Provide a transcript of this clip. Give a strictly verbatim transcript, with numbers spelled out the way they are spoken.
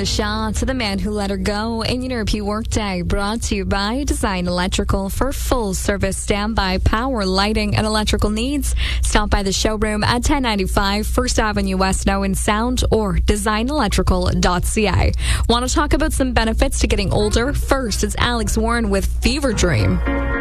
Shot to the man who let her go in your P Workday, brought to you by Design Electrical. For full service standby power, lighting, and electrical needs, stop by the showroom at ten ninety-five First Avenue West now in Sound or design electrical dot c a. Want to talk about some benefits to getting older? First, it's Alex Warren with Fever Dream.